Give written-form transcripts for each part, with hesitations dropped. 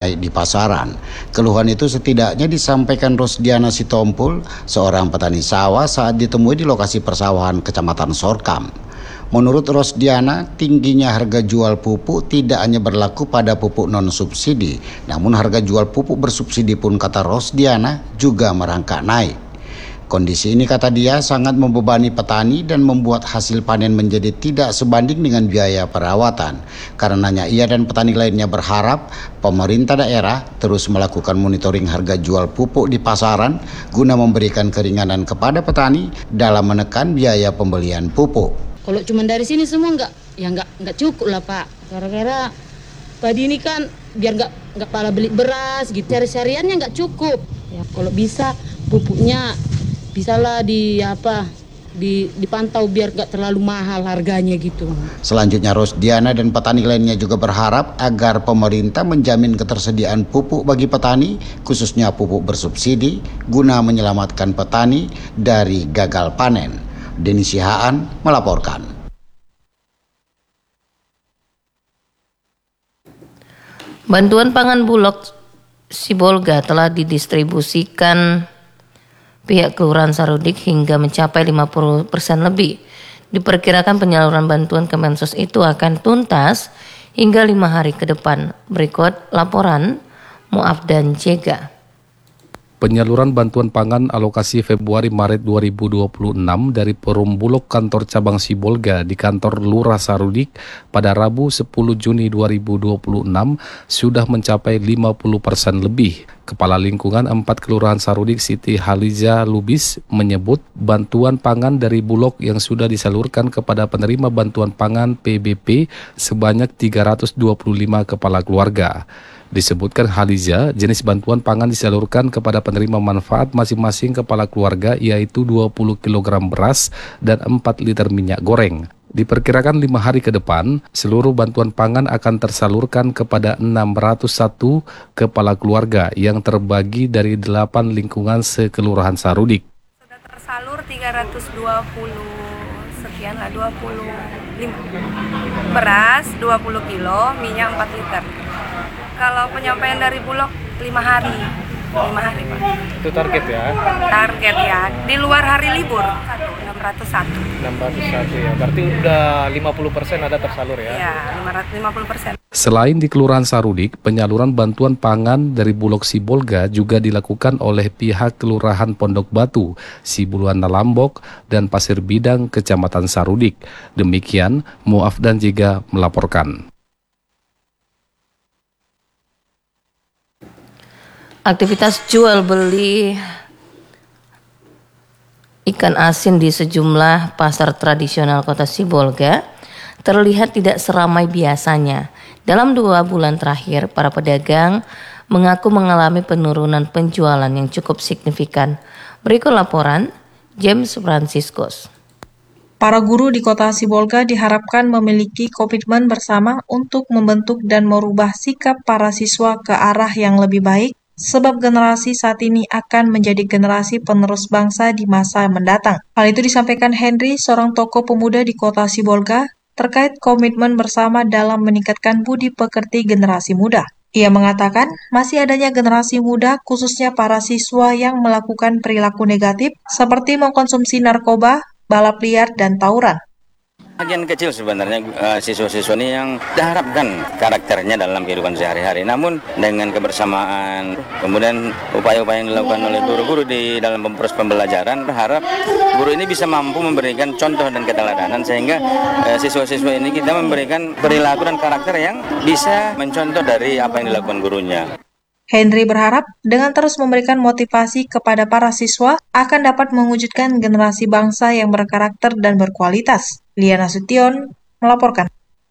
naik di pasaran. Keluhan itu setidaknya disampaikan Rosdiana Sitompul, seorang petani sawah saat ditemui di lokasi persawahan Kecamatan Sorkam. Menurut Rosdiana, tingginya harga jual pupuk tidak hanya berlaku pada pupuk non-subsidi, namun harga jual pupuk bersubsidi pun, kata Rosdiana, juga merangkak naik. Kondisi ini, kata dia, sangat membebani petani dan membuat hasil panen menjadi tidak sebanding dengan biaya perawatan. Karenanya ia dan petani lainnya berharap pemerintah daerah terus melakukan monitoring harga jual pupuk di pasaran guna memberikan keringanan kepada petani dalam menekan biaya pembelian pupuk. Kalau cuma dari sini semua nggak cukup lah Pak. Gara-gara padi ini kan biar nggak pala beli beras gitu, sehari-hariannya nggak cukup. Ya, kalau bisa pupuknya bisalah dipantau biar gak terlalu mahal harganya gitu. Selanjutnya Rosdiana dan petani lainnya juga berharap agar pemerintah menjamin ketersediaan pupuk bagi petani, khususnya pupuk bersubsidi, guna menyelamatkan petani dari gagal panen. Denny Sihaan melaporkan. Bantuan pangan Bulog Sibolga telah didistribusikan pihak Kelurahan Sarudik hingga mencapai 50% lebih. Diperkirakan penyaluran bantuan Kemensos itu akan tuntas hingga 5 hari ke depan. Berikut laporan Muafdan Jega. Penyaluran bantuan pangan alokasi Februari-Maret 2026 dari Perum Bulog kantor cabang Sibolga di kantor Lurah Sarudik pada Rabu 10 Juni 2026 sudah mencapai 50% lebih. Kepala Lingkungan 4 Kelurahan Sarudik Siti Haliza Lubis menyebut bantuan pangan dari Bulog yang sudah disalurkan kepada penerima bantuan pangan PBP sebanyak 325 kepala keluarga. Disebutkan Haliza, jenis bantuan pangan disalurkan kepada penerima manfaat masing-masing kepala keluarga yaitu 20 kg beras dan 4 liter minyak goreng. Diperkirakan 5 hari ke depan, seluruh bantuan pangan akan tersalurkan kepada 601 kepala keluarga yang terbagi dari 8 lingkungan sekelurahan Sarudik. Sudah tersalur 320 sekian lah, 25 beras 20 kilo, minyak 4 liter. Kalau penyampaian dari Bulog 5 hari Pak. Itu target ya? Target ya, di luar hari libur 601 ya, berarti udah 50% ada tersalur ya? Iya, 50%. Selain di Kelurahan Sarudik, penyaluran bantuan pangan dari Bulog Sibolga juga dilakukan oleh pihak Kelurahan Pondok Batu, Sibuluan Nalambok, dan Pasir Bidang, Kecamatan Sarudik. Demikian, Muafdan Jega melaporkan. Aktivitas jual beli ikan asin di sejumlah pasar tradisional Kota Sibolga terlihat tidak seramai biasanya. Dalam 2 bulan terakhir, para pedagang mengaku mengalami penurunan penjualan yang cukup signifikan. Berikut laporan James Franciscus. Para guru di Kota Sibolga diharapkan memiliki komitmen bersama untuk membentuk dan merubah sikap para siswa ke arah yang lebih baik, sebab generasi saat ini akan menjadi generasi penerus bangsa di masa mendatang. Hal itu disampaikan Henry, seorang tokoh pemuda di Kota Sibolga, terkait komitmen bersama dalam meningkatkan budi pekerti generasi muda. Ia mengatakan, masih adanya generasi muda, khususnya para siswa yang melakukan perilaku negatif, seperti mengkonsumsi narkoba, balap liar, dan tawuran. Bagian kecil sebenarnya siswa-siswa ini yang diharapkan karakternya dalam kehidupan sehari-hari. Namun dengan kebersamaan, kemudian upaya-upaya yang dilakukan oleh guru-guru di dalam proses pembelajaran, berharap guru ini bisa mampu memberikan contoh dan keteladanan sehingga siswa-siswa ini kita memberikan perilaku dan karakter yang bisa mencontoh dari apa yang dilakukan gurunya. Henry berharap dengan terus memberikan motivasi kepada para siswa akan dapat mewujudkan generasi bangsa yang berkarakter dan berkualitas. Liana Sution melaporkan.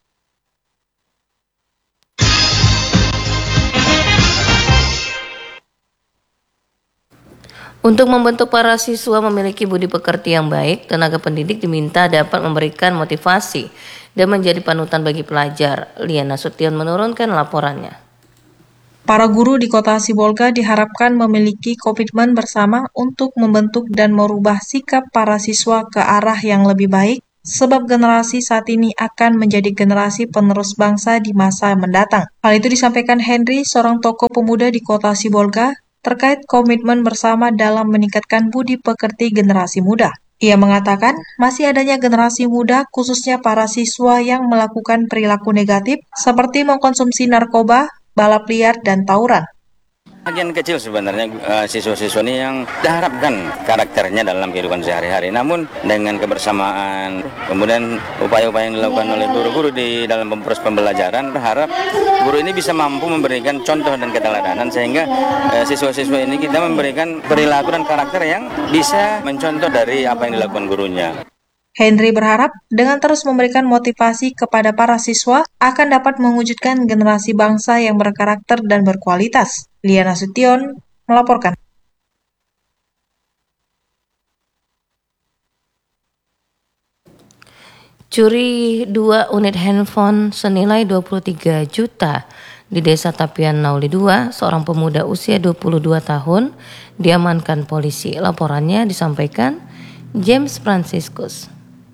Untuk membentuk para siswa memiliki budi pekerti yang baik, tenaga pendidik diminta dapat memberikan motivasi dan menjadi panutan bagi pelajar. Liana Sution menurunkan laporannya. Para guru di Kota Sibolga diharapkan memiliki komitmen bersama untuk membentuk dan merubah sikap para siswa ke arah yang lebih baik, sebab generasi saat ini akan menjadi generasi penerus bangsa di masa mendatang. Hal itu disampaikan Henry, seorang tokoh pemuda di kota Sibolga, terkait komitmen bersama dalam meningkatkan budi pekerti generasi muda. Ia mengatakan, masih adanya generasi muda, khususnya para siswa yang melakukan perilaku negatif seperti mengkonsumsi narkoba, balap liar, dan tawuran. Bagian kecil sebenarnya siswa-siswa ini yang diharapkan karakternya dalam kehidupan sehari-hari. Namun dengan kebersamaan, kemudian upaya-upaya yang dilakukan oleh guru-guru di dalam proses pembelajaran, berharap guru ini bisa mampu memberikan contoh dan keteladanan sehingga siswa-siswa ini kita memberikan perilaku dan karakter yang bisa mencontoh dari apa yang dilakukan gurunya. Henry berharap dengan terus memberikan motivasi kepada para siswa akan dapat mewujudkan generasi bangsa yang berkarakter dan berkualitas. Liana Sution melaporkan. Curi 2 unit handphone senilai 23 juta di Desa Tapian Nauli 2, seorang pemuda usia 22 tahun diamankan polisi. Laporannya disampaikan James Franciscus.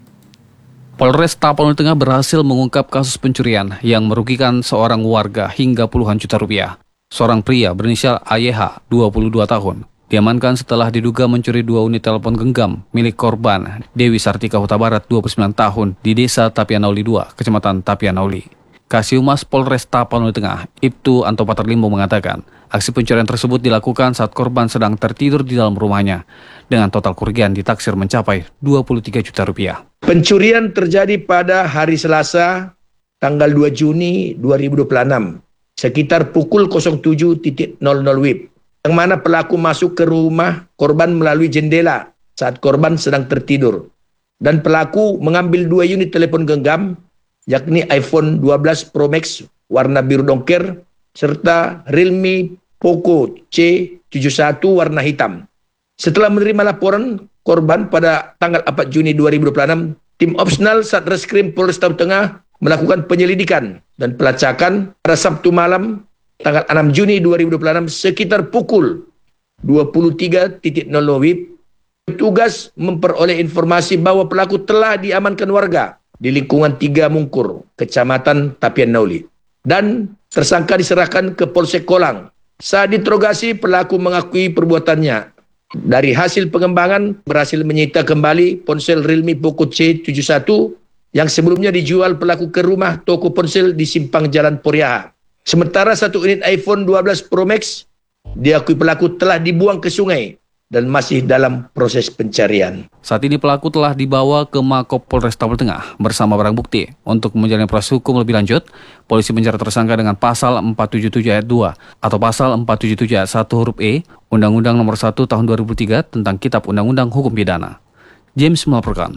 Polres Tapanuli Tengah berhasil mengungkap kasus pencurian yang merugikan seorang warga hingga puluhan juta rupiah. Seorang pria berinisial AYH, 22 tahun, diamankan setelah diduga mencuri 2 unit telepon genggam milik korban, Dewi Sartika Huta Barat, 29 tahun, di Desa Tapian Nauli 2, Kecamatan Tapian Nauli. Kasih-Humas Polres Tapanuli Tengah, Ibtu Anto Paterlimbo mengatakan, aksi pencurian tersebut dilakukan saat korban sedang tertidur di dalam rumahnya, dengan total kerugian ditaksir mencapai 23 juta rupiah. Pencurian terjadi pada hari Selasa, tanggal 2 Juni 2026, sekitar pukul 07.00 WIB, yang mana pelaku masuk ke rumah korban melalui jendela saat korban sedang tertidur. Dan pelaku mengambil 2 unit telepon genggam, yakni iPhone 12 Pro Max warna biru dongker, serta Realme Poco C71 warna hitam. Setelah menerima laporan korban pada tanggal 4 Juni 2026, tim opsional Satreskrim Polres Tapanuli Tengah melakukan penyelidikan dan pelacakan pada Sabtu malam tanggal 6 Juni 2026 sekitar pukul 23.00 WIB. Petugas memperoleh informasi bahwa pelaku telah diamankan warga di lingkungan 3 Mungkur, Kecamatan Tapian Nauli, dan tersangka diserahkan ke Polsek Kolang. Saat diinterogasi, pelaku mengakui perbuatannya. Dari hasil pengembangan, berhasil menyita kembali ponsel Realme Poco C71 yang sebelumnya dijual pelaku ke rumah toko ponsel di Simpang Jalan Poriaha. Sementara 1 unit iPhone 12 Pro Max diakui pelaku telah dibuang ke sungai dan masih dalam proses pencarian. Saat ini pelaku telah dibawa ke Mako Polres Tapanuli Tengah bersama barang bukti. Untuk menjalani proses hukum lebih lanjut, polisi menjerat tersangka dengan pasal 477 ayat 2 atau pasal 477 ayat 1 huruf E Undang-Undang Nomor 1 Tahun 2003 tentang Kitab Undang-Undang Hukum Pidana. James melaporkan.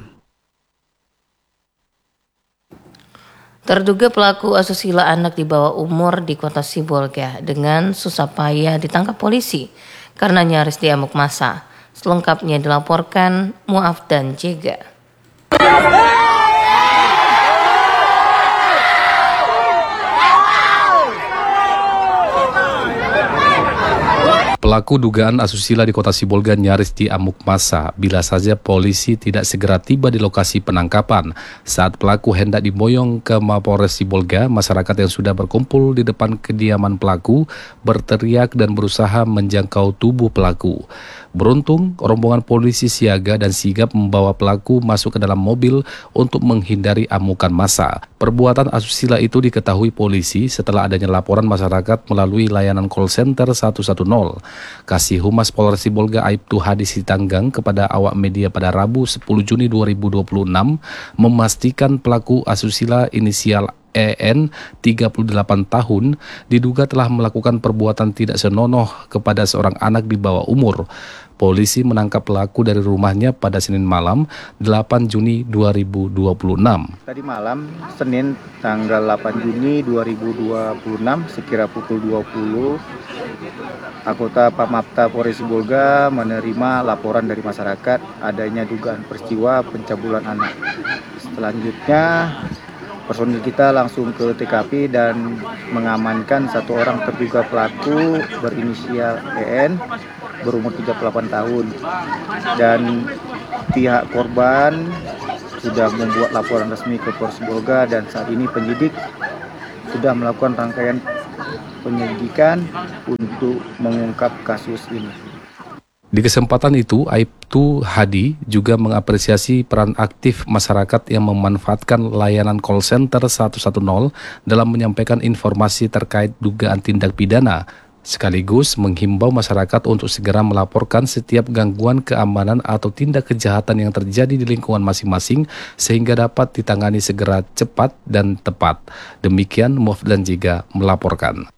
Terduga pelaku asusila anak di bawah umur di kota Sibolga dengan susah payah ditangkap polisi karena nyaris diamuk massa. Selengkapnya dilaporkan Muaf dan Jega. Pelaku dugaan asusila di kota Sibolga nyaris diamuk massa bila saja polisi tidak segera tiba di lokasi penangkapan. Saat pelaku hendak diboyong ke Mapolres Sibolga, masyarakat yang sudah berkumpul di depan kediaman pelaku berteriak dan berusaha menjangkau tubuh pelaku. Beruntung, rombongan polisi siaga dan sigap membawa pelaku masuk ke dalam mobil untuk menghindari amukan massa. Perbuatan asusila itu diketahui polisi setelah adanya laporan masyarakat melalui layanan call center 110. Kasih-Humas Polres Sibolga Aibtu Hadi Sitanggang kepada awak media pada Rabu 10 Juni 2026 memastikan pelaku asusila inisial EN 38 tahun diduga telah melakukan perbuatan tidak senonoh kepada seorang anak di bawah umur. Polisi menangkap pelaku dari rumahnya pada Senin malam 8 Juni 2026. Tadi malam Senin tanggal 8 Juni 2026 sekira pukul 20 anggota Pamapta Polres Sibolga menerima laporan dari masyarakat adanya dugaan peristiwa pencabulan anak. Selanjutnya personil kita langsung ke TKP dan mengamankan 1 orang terduga pelaku berinisial EN berumur 38 tahun dan pihak korban sudah membuat laporan resmi ke Polres Sibolga dan saat ini penyidik sudah melakukan rangkaian penyelidikan untuk mengungkap kasus ini. Di kesempatan itu, Aibtu Hadi juga mengapresiasi peran aktif masyarakat yang memanfaatkan layanan call center 110 dalam menyampaikan informasi terkait dugaan tindak pidana, sekaligus menghimbau masyarakat untuk segera melaporkan setiap gangguan keamanan atau tindak kejahatan yang terjadi di lingkungan masing-masing sehingga dapat ditangani segera, cepat, dan tepat. Demikian Mufdan Jiga melaporkan.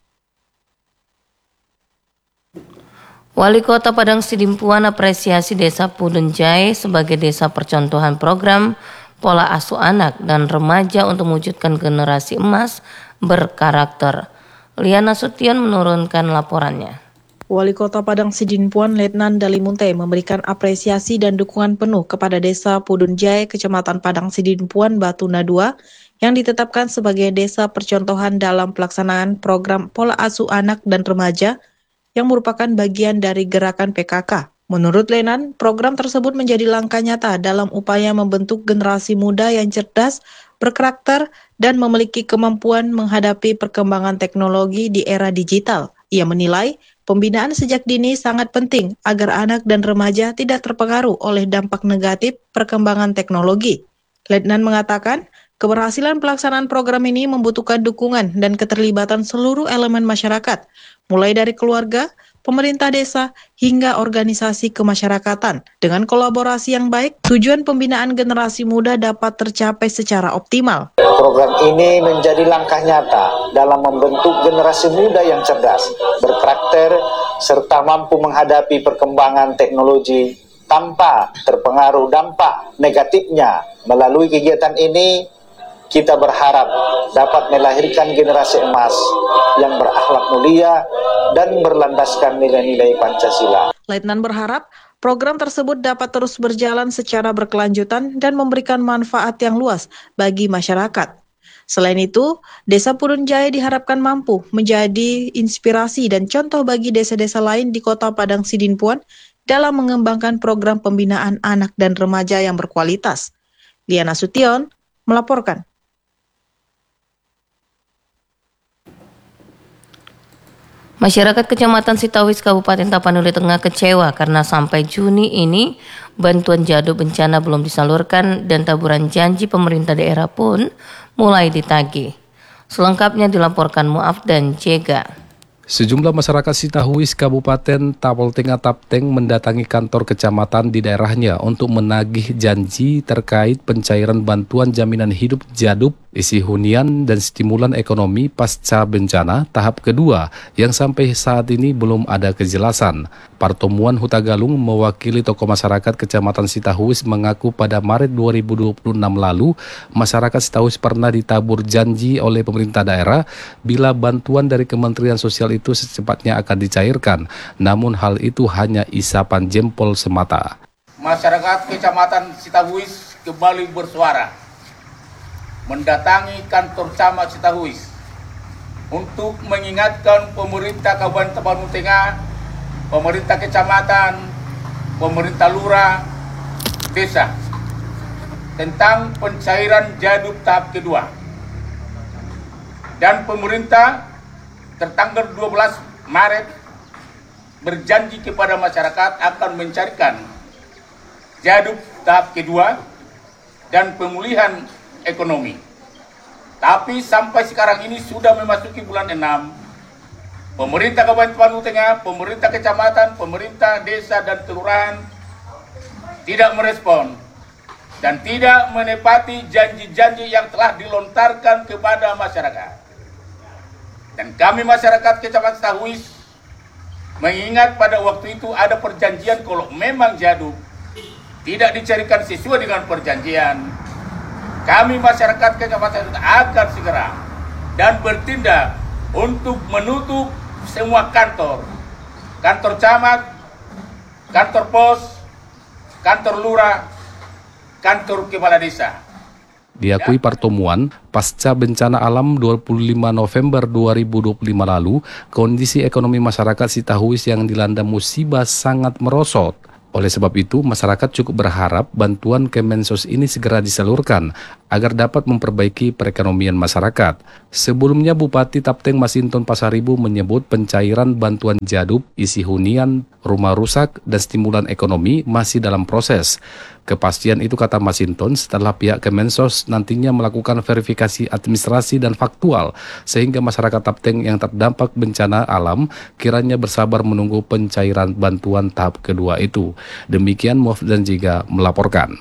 Wali Kota Padang Sidimpuan apresiasi Desa Pudunjai sebagai desa percontohan program pola asuh anak dan remaja untuk mewujudkan generasi emas berkarakter. Liana Sution menurunkan laporannya. Wali Kota Padang Sidimpuan Letnan Dalimunte memberikan apresiasi dan dukungan penuh kepada Desa Pudunjai, Kecamatan Padang Sidimpuan, Batuna II, yang ditetapkan sebagai desa percontohan dalam pelaksanaan program pola asuh anak dan remaja yang merupakan bagian dari gerakan PKK. Menurut Lenan, program tersebut menjadi langkah nyata dalam upaya membentuk generasi muda yang cerdas, berkarakter, dan memiliki kemampuan menghadapi perkembangan teknologi di era digital. Ia menilai, pembinaan sejak dini sangat penting agar anak dan remaja tidak terpengaruh oleh dampak negatif perkembangan teknologi. Letnan mengatakan, keberhasilan pelaksanaan program ini membutuhkan dukungan dan keterlibatan seluruh elemen masyarakat, mulai dari keluarga, pemerintah desa, hingga organisasi kemasyarakatan. Dengan kolaborasi yang baik, tujuan pembinaan generasi muda dapat tercapai secara optimal. Program ini menjadi langkah nyata dalam membentuk generasi muda yang cerdas, berkarakter, serta mampu menghadapi perkembangan teknologi tanpa terpengaruh dampak negatifnya. Melalui kegiatan ini, kita berharap dapat melahirkan generasi emas yang berakhlak mulia dan berlandaskan nilai-nilai Pancasila. Letnan berharap program tersebut dapat terus berjalan secara berkelanjutan dan memberikan manfaat yang luas bagi masyarakat. Selain itu, Desa Pudunjai diharapkan mampu menjadi inspirasi dan contoh bagi desa-desa lain di Kota Padang Sidimpuan dalam mengembangkan program pembinaan anak dan remaja yang berkualitas. Liana Sution melaporkan. Masyarakat Kecamatan Sitawis, Kabupaten Tapanuli Tengah kecewa karena sampai Juni ini bantuan jadu bencana belum disalurkan dan taburan janji pemerintah daerah pun mulai ditagih. Selengkapnya dilaporkan Muafdan Jega. Sejumlah masyarakat Sitawis, Kabupaten Tapal Tengah Tapteng mendatangi kantor kecamatan di daerahnya untuk menagih janji terkait pencairan bantuan jaminan hidup jadub, isi hunian dan stimulan ekonomi pasca bencana tahap kedua yang sampai saat ini belum ada kejelasan. Partomuan Huta Galung mewakili tokoh masyarakat Kecamatan Sitawis mengaku pada Maret 2026 lalu masyarakat Sitawis pernah ditabur janji oleh pemerintah daerah bila bantuan dari Kementerian Sosial itu secepatnya akan dicairkan. Namun hal itu hanya isapan jempol semata. Masyarakat Kecamatan Sitawis kembali bersuara mendatangi kantor camat Sitawis untuk mengingatkan pemerintah Kabupaten Tapanuli Tengah, pemerintah kecamatan, pemerintah lurah, desa tentang pencairan jadub tahap kedua. Dan pemerintah tertanggal 12 Maret berjanji kepada masyarakat akan mencarikan jadub tahap kedua dan pemulihan ekonomi. Tapi sampai sekarang ini sudah memasuki bulan 6. Pemerintah Kabupaten Tapanuli Tengah, pemerintah kecamatan, pemerintah desa dan kelurahan tidak merespon dan tidak menepati janji-janji yang telah dilontarkan kepada masyarakat. Dan kami masyarakat Kecamatan Sitawis mengingat pada waktu itu ada perjanjian kalau memang jadub tidak dicarikan sesuai dengan perjanjian, kami masyarakat Kecamatan akan segera dan bertindak untuk menutup semua kantor camat, kantor pos, kantor lurah, kantor kepala desa. Diakui pertemuan, pasca bencana alam 25 November 2025 lalu, kondisi ekonomi masyarakat Sitawis yang dilanda musibah sangat merosot. Oleh sebab itu, masyarakat cukup berharap bantuan Kemensos ini segera disalurkan agar dapat memperbaiki perekonomian masyarakat. Sebelumnya, Bupati Tapteng Masinton Pasaribu menyebut pencairan bantuan jadub, isi hunian, rumah rusak, dan stimulan ekonomi masih dalam proses. Kepastian itu, kata Masinton, setelah pihak Kemensos nantinya melakukan verifikasi administrasi dan faktual, sehingga masyarakat Tapteng yang terdampak bencana alam kiranya bersabar menunggu pencairan bantuan tahap kedua itu. Demikian Muaf dan Jiga melaporkan.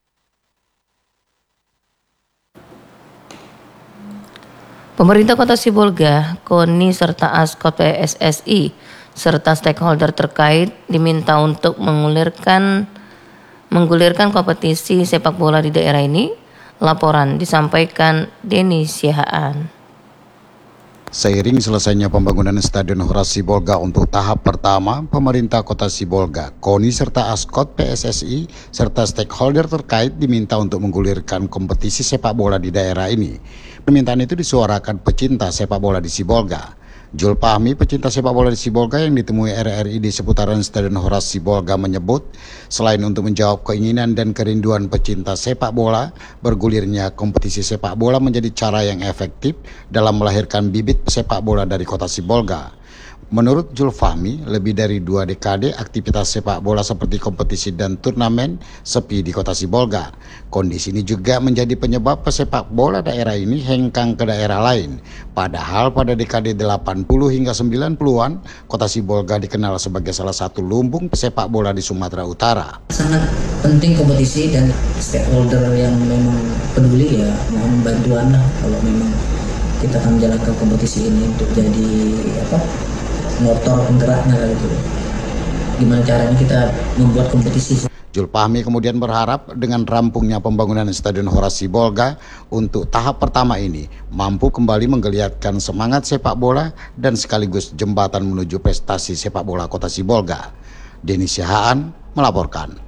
Pemerintah Kota Sibolga, KONI serta ASKOT PSSI serta stakeholder terkait diminta untuk menggulirkan kompetisi sepak bola di daerah ini. Laporan disampaikan Denny Sihaan. Seiring selesainya pembangunan Stadion Horas Sibolga untuk tahap pertama, pemerintah Kota Sibolga, KONI serta ASKOT PSSI serta stakeholder terkait diminta untuk menggulirkan kompetisi sepak bola di daerah ini. Permintaan itu disuarakan pecinta sepak bola di Sibolga. Jul Pahmi, pecinta sepak bola di Sibolga yang ditemui RRI di seputaran Stadion Horas Sibolga menyebut, selain untuk menjawab keinginan dan kerinduan pecinta sepak bola, bergulirnya kompetisi sepak bola menjadi cara yang efektif dalam melahirkan bibit sepak bola dari kota Sibolga. Menurut Jul Fahmi, lebih dari 2 dekade aktivitas sepak bola seperti kompetisi dan turnamen sepi di kota Sibolga. Kondisi ini juga menjadi penyebab pesepak bola daerah ini hengkang ke daerah lain. Padahal pada dekade 80 hingga 90-an, kota Sibolga dikenal sebagai salah satu lumbung pesepak bola di Sumatera Utara. Sangat penting kompetisi dan stakeholder yang memang peduli ya mohon bantuan lah kalau memang kita akan menjalankan kompetisi ini untuk jadi motor penggeraknya gitu. Gimana caranya kita membuat kompetisi. Jul Pahmi kemudian berharap dengan rampungnya pembangunan Stadion Horas Sibolga untuk tahap pertama ini mampu kembali menggeliatkan semangat sepak bola dan sekaligus jembatan menuju prestasi sepak bola kota Sibolga. Denny Sihaan melaporkan.